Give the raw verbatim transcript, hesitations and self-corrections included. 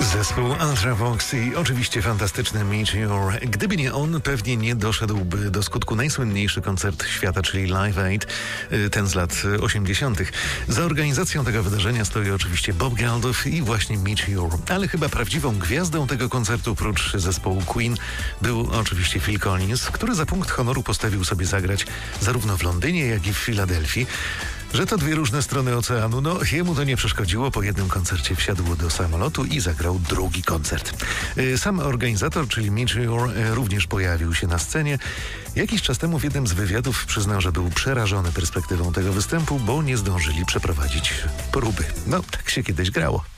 Zespół Ultravox i oczywiście fantastyczny Meteor. Gdyby nie on, pewnie nie doszedłby do skutku najsłynniejszy koncert świata, czyli Live Aid, ten z lat osiemdziesiątych. Za organizacją tego wydarzenia stoi oczywiście Bob Geldof i właśnie Meteor. Ale chyba prawdziwą gwiazdą tego koncertu, prócz zespołu Queen, był oczywiście Phil Collins, który za punkt honoru postawił sobie zagrać zarówno w Londynie, jak i w Filadelfii. Że to dwie różne strony oceanu, no jemu to nie przeszkodziło. Po jednym koncercie wsiadł do samolotu i zagrał drugi koncert. Sam organizator, czyli Meteor, również pojawił się na scenie. Jakiś czas temu w jednym z wywiadów przyznał, że był przerażony perspektywą tego występu, bo nie zdążyli przeprowadzić próby. No, tak się kiedyś grało.